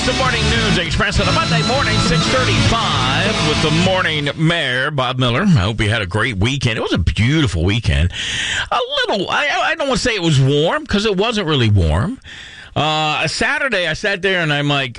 The Morning News Express on a Monday morning, 6:35, with the Morning Mayor, Bob Miller. I hope you had a great weekend. It was a beautiful weekend. A little, I don't want to say it was warm, because it wasn't really warm. Saturday, I sat there and I'm like,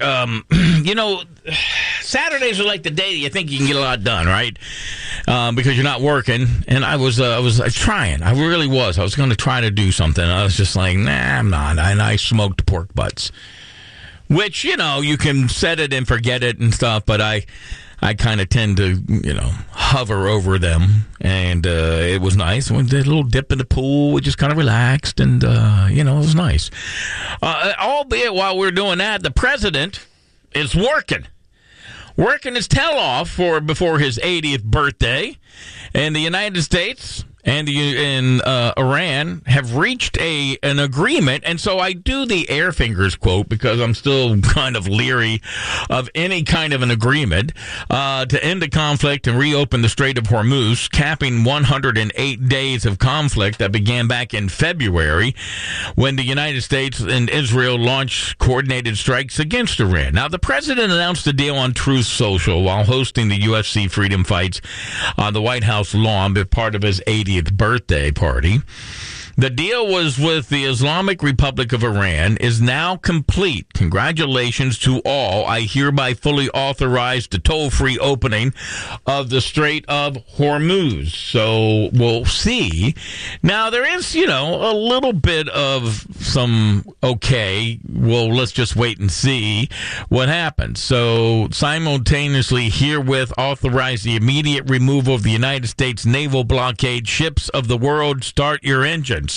Saturdays are like the day you think you can get a lot done, right? Because you're not working. And I was trying. I really was. I was going to try to do something. I was just like, nah, I'm not. And I smoked pork butts, which, you can set it and forget it and stuff. But I kind of tend to, hover over them. And it was nice. We did a little dip in the pool. We just kind of relaxed. And, it was nice. Albeit while we're doing that, the president is working his tail off before his 80th birthday. And the United States and Iran have reached an agreement. And so I do the air fingers quote because I'm still kind of leery of any kind of an agreement to end the conflict and reopen the Strait of Hormuz, capping 108 days of conflict that began back in February when the United States and Israel launched coordinated strikes against Iran. Now, the president announced the deal on Truth Social while hosting the UFC Freedom Fights on the White House lawn, but part of his 80th birthday party. The deal was with the Islamic Republic of Iran is now complete. Congratulations to all. I hereby fully authorize the toll-free opening of the Strait of Hormuz. So we'll see. Now, there is, a little bit of some, let's just wait and see what happens. So simultaneously herewith authorize the immediate removal of the United States naval blockade ships of the world. Start your engines.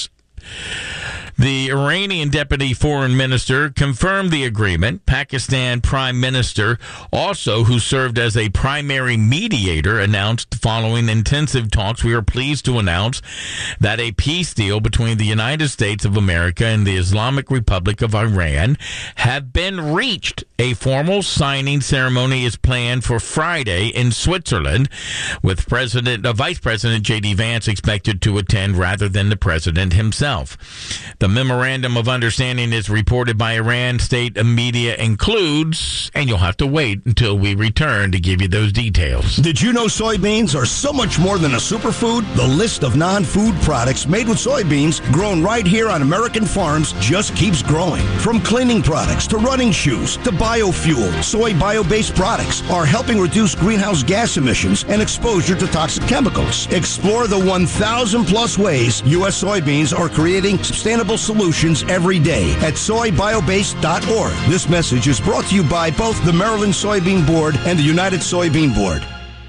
The Iranian deputy foreign minister confirmed the agreement. Pakistan prime minister, also who served as a primary mediator, announced following intensive talks, we are pleased to announce that a peace deal between the United States of America and the Islamic Republic of Iran have been reached. A formal signing ceremony is planned for Friday in Switzerland, with Vice President J.D. Vance expected to attend rather than the president himself. The memorandum of understanding is reported by Iran state media includes, and you'll have to wait until we return to give you those details. Did you know soybeans are so much more than a superfood? The list of non-food products made with soybeans grown right here on American farms just keeps growing. From cleaning products to running shoes to biofuel, soy bio-based products are helping reduce greenhouse gas emissions and exposure to toxic chemicals. Explore the 1,000 plus ways U.S. soybeans are creating sustainable solutions every day at soybiobased.org. This message is brought to you by both the Maryland Soybean Board and the United Soybean Board.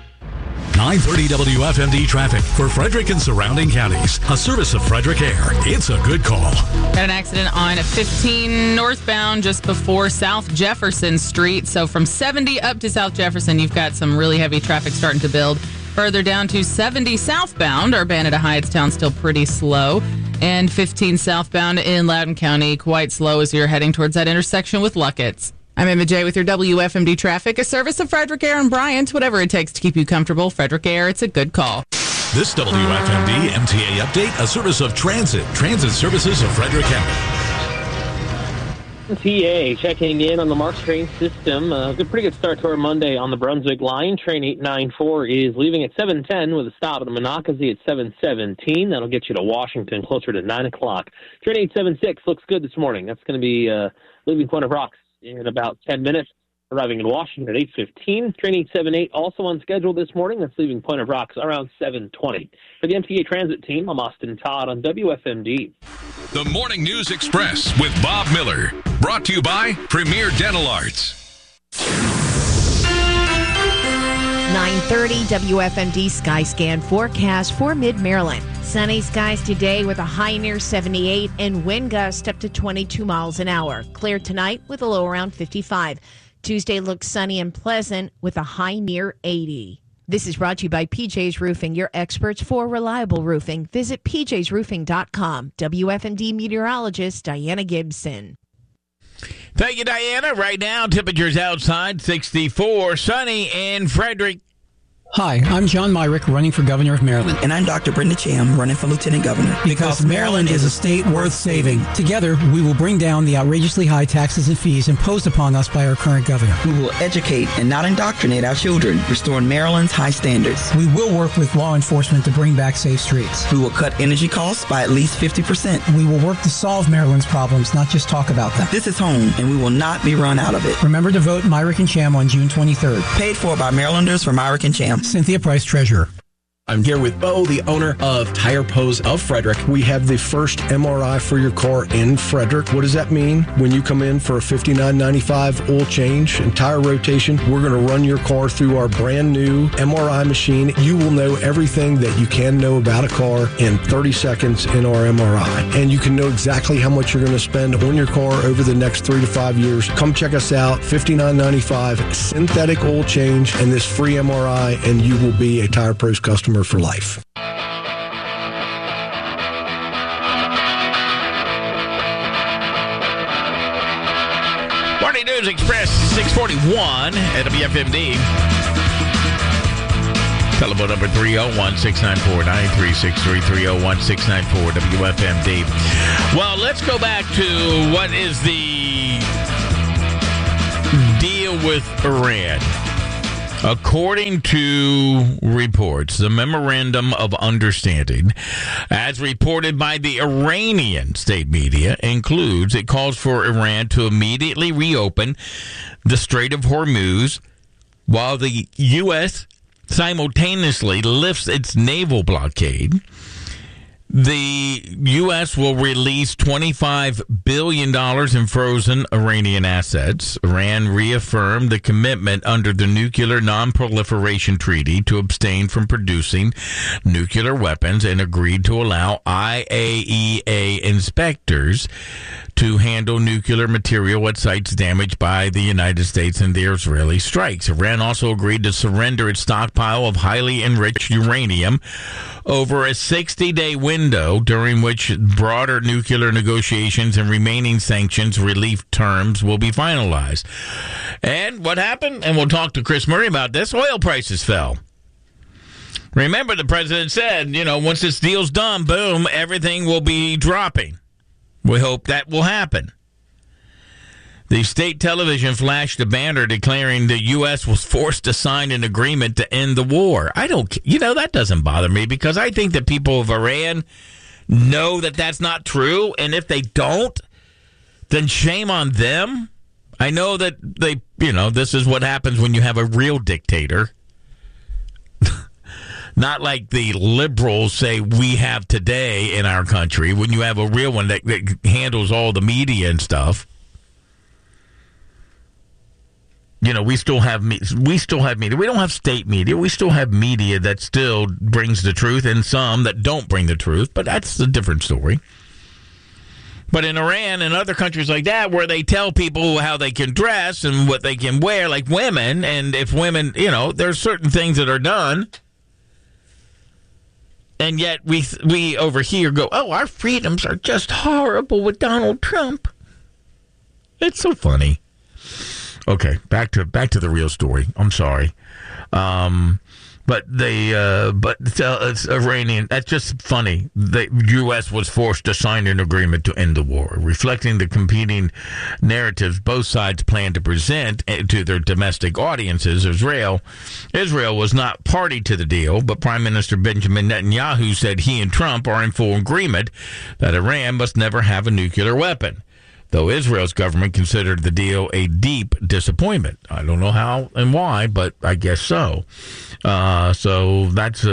930 WFMD traffic for Frederick and surrounding counties. A service of Frederick Air. It's a good call. Got an accident on 15 northbound just before South Jefferson Street. So from 70 up to South Jefferson, you've got some really heavy traffic starting to build. Further down to 70 southbound, Urbana to Hyattstown, still pretty slow. And 15 southbound in Loudoun County, quite slow as you're heading towards that intersection with Luckett's. I'm Emma J with your WFMD traffic, a service of Frederick Air and Bryant. Whatever it takes to keep you comfortable, Frederick Air, it's a good call. This WFMD MTA update, a service of Transit services of Frederick County. MTA checking in on the MARC train system. Pretty good start to our Monday on the Brunswick line. Train 894 is leaving at 7:10 with a stop at Monocacy at 7:17. That'll get you to Washington closer to 9 o'clock. Train 876 looks good this morning. That's going to be leaving Point of Rocks in about 10 minutes, arriving in Washington at 8:15. Train 878 also on schedule this morning. That's leaving Point of Rocks around 7:20. For the MTA Transit team, I'm Austin Todd on WFMD. The Morning News Express with Bob Miller. Brought to you by Premier Dental Arts. 9:30 WFMD Skyscan forecast for Mid-Maryland. Sunny skies today with a high near 78 and wind gusts up to 22 miles an hour. Clear tonight with a low around 55. Tuesday looks sunny and pleasant with a high near 80. This is brought to you by PJ's Roofing, your experts for reliable roofing. Visit pjsroofing.com. WFMD meteorologist Diana Gibson. Thank you, Diana. Right now, temperatures outside 64, sunny in Frederick. Hi, I'm John Myrick, running for governor of Maryland. And I'm Dr. Brenda Cham, running for lieutenant governor. Because Maryland is a state worth saving. Together, we will bring down the outrageously high taxes and fees imposed upon us by our current governor. We will educate and not indoctrinate our children, restoring Maryland's high standards. We will work with law enforcement to bring back safe streets. We will cut energy costs by at least 50%. We will work to solve Maryland's problems, not just talk about them. This is home, and we will not be run out of it. Remember to vote Myrick and Cham on June 23rd. Paid for by Marylanders for Myrick and Cham. Cynthia Price, Treasurer. I'm here with Bo, the owner of Tire Pros of Frederick. We have the first MRI for your car in Frederick. What does that mean? When you come in for a $59.95 oil change and tire rotation, we're going to run your car through our brand new MRI machine. You will know everything that you can know about a car in 30 seconds in our MRI. And you can know exactly how much you're going to spend on your car over the next 3 to 5 years. Come check us out, $59.95 synthetic oil change and this free MRI, and you will be a Tire Pros customer for life. Morning News Express 641 at WFMD. Telephone number 301-694-9363, 301-694 WFMD. Well, let's go back to what is the deal with Iran. According to reports, the Memorandum of Understanding, as reported by the Iranian state media, includes, it calls for Iran to immediately reopen the Strait of Hormuz while the U.S. simultaneously lifts its naval blockade. The U.S. will release $25 billion in frozen Iranian assets. Iran reaffirmed the commitment under the Nuclear Non-Proliferation Treaty to abstain from producing nuclear weapons and agreed to allow IAEA inspectors to handle nuclear material at sites damaged by the United States and the Israeli strikes. Iran also agreed to surrender its stockpile of highly enriched uranium over a 60-day window during which broader nuclear negotiations and remaining sanctions relief terms will be finalized. And what happened? And we'll talk to Chris Murray about this. Oil prices fell. Remember, the president said, once this deal's done, boom, everything will be dropping. We hope that will happen. The state television flashed a banner declaring the U.S. was forced to sign an agreement to end the war. That doesn't bother me because I think that people of Iran know that that's not true. And if they don't, then shame on them. I know that this is what happens when you have a real dictator. Not like the liberals say we have today in our country, when you have a real one that handles all the media and stuff. We still have media. We don't have state media. We still have media that still brings the truth and some that don't bring the truth, but that's a different story. But in Iran and other countries like that, where they tell people how they can dress and what they can wear, like women, and if women, there's certain things that are done. And yet we over here go, our freedoms are just horrible with Donald Trump. It's so funny. Okay, back to the real story. I'm sorry. It's Iranian. That's just funny. The U.S. was forced to sign an agreement to end the war, reflecting the competing narratives both sides plan to present to their domestic audiences. Israel was not party to the deal, but Prime Minister Benjamin Netanyahu said he and Trump are in full agreement that Iran must never have a nuclear weapon, though Israel's government considered the deal a deep disappointment. I don't know how and why, but I guess so. So that's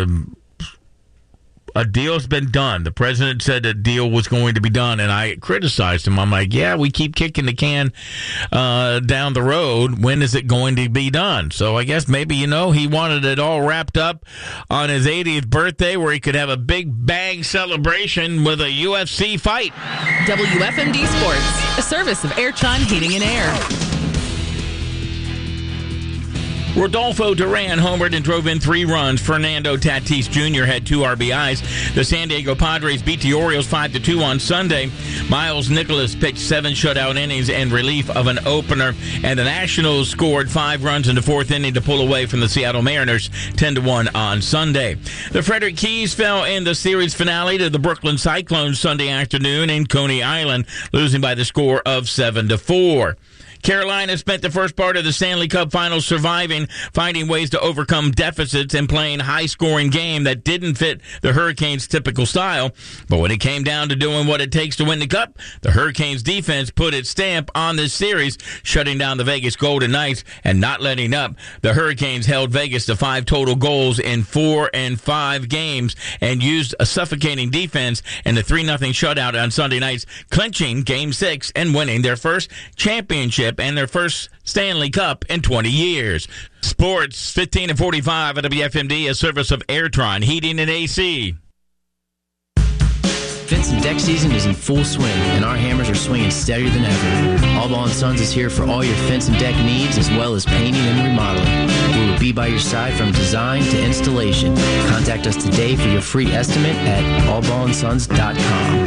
a deal's been done. The president said a deal was going to be done, and I criticized him. I'm like, yeah, we keep kicking the can down the road. When is it going to be done? So I guess maybe, he wanted it all wrapped up on his 80th birthday where he could have a big bang celebration with a UFC fight. WFMD Sports, a service of Airtime Heating and Air. Rodolfo Duran homered and drove in 3 runs. Fernando Tatis Jr. had 2 RBIs. The San Diego Padres beat the Orioles 5-2 on Sunday. Miles Nicholas pitched 7 shutout innings in relief of an opener, and the Nationals scored 5 runs in the 4th inning to pull away from the Seattle Mariners 10-1 on Sunday. The Frederick Keys fell in the series finale to the Brooklyn Cyclones Sunday afternoon in Coney Island, losing by the score of 7-4. Carolina spent the first part of the Stanley Cup Finals surviving, finding ways to overcome deficits and playing high-scoring game that didn't fit the Hurricanes' typical style. But when it came down to doing what it takes to win the Cup, the Hurricanes' defense put its stamp on this series, shutting down the Vegas Golden Knights and not letting up. The Hurricanes held Vegas to 5 total goals in 4 and 5 games and used a suffocating defense in the 3-0 shutout on Sunday nights, clinching Game 6 and winning their first championship and their first Stanley Cup in 20 years. Sports 15 and 45 at WFMD, a service of Airtron Heating and AC. Fence and deck season is in full swing, and our hammers are swinging steadier than ever. Allball & Sons is here for all your fence and deck needs, as well as painting and remodeling. We will be by your side from design to installation. Contact us today for your free estimate at allballandsons.com.